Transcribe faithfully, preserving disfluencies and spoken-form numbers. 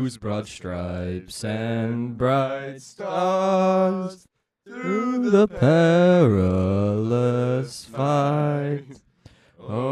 whose broad stripes and bright stars through the perilous